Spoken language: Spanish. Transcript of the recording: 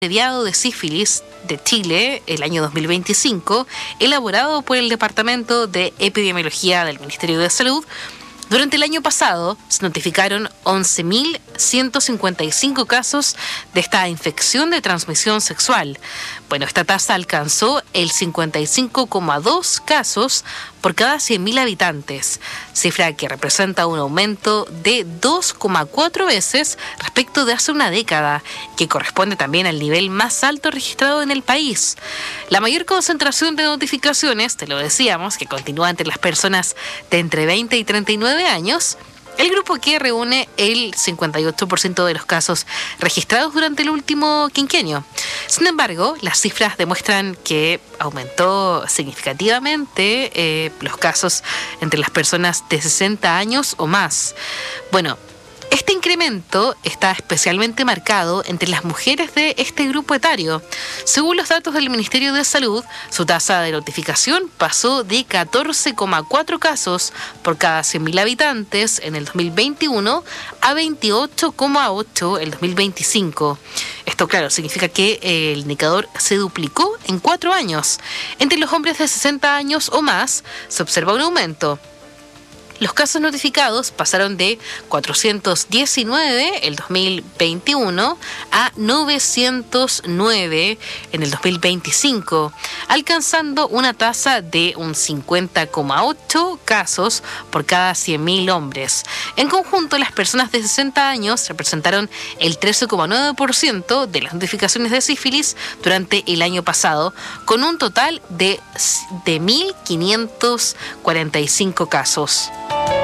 Abreviado de sífilis de Chile, el año 2025, elaborado por el Departamento de Epidemiología del Ministerio de Salud. Durante el año pasado se notificaron 11.155 casos de esta infección de transmisión sexual. Bueno, esta tasa alcanzó el 55,2 casos por cada 100.000 habitantes, cifra que representa un aumento de 2,4 veces respecto de hace una década, que corresponde también al nivel más alto registrado en el país. La mayor concentración de notificaciones, te lo decíamos, que continúa entre las personas de entre 20 y 39 años, el grupo que reúne el 58% de los casos registrados durante el último quinquenio. Sin embargo, las cifras demuestran que aumentó significativamente los casos entre las personas de 60 años o más. Bueno, este incremento está especialmente marcado entre las mujeres de este grupo etario. Según los datos del Ministerio de Salud, su tasa de notificación pasó de 14,4 casos por cada 100.000 habitantes en el 2021 a 28,8 en el 2025. Esto, claro, significa que el indicador se duplicó en 4 años. Entre los hombres de 60 años o más se observa un aumento. Los casos notificados pasaron de 419 el 2021 a 909 en el 2025, alcanzando una tasa de un 50,8 casos por cada 100.000 hombres. En conjunto, las personas de 60 años representaron el 13,9% de las notificaciones de sífilis durante el año pasado, con un total de 1.545 casos.